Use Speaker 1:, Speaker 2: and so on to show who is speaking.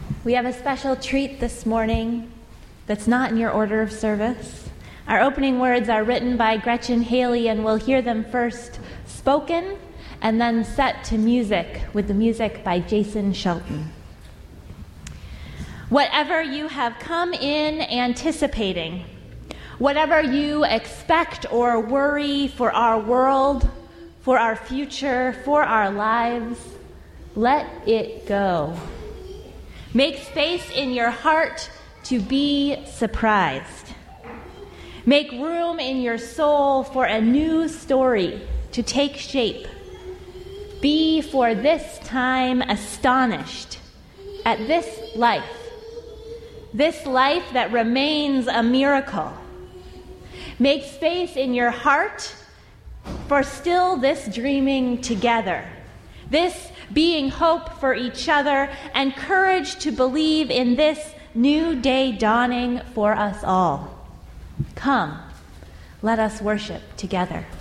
Speaker 1: We have a special treat this morning that's not in your order of service. Our opening words are written by Gretchen Haley, and we'll hear them first spoken and then set to music with the music by Jason Shelton. Whatever you have come in anticipating, whatever you expect or worry for our world, for our future, for our lives, let it go. Make space in your heart to be surprised. Make room in your soul for a new story to take shape. Be for this time astonished at this life that remains a miracle. Make space in your heart for still this dreaming together, this being hope for each other, and courage to believe in this new day dawning for us all. Come, let us worship together.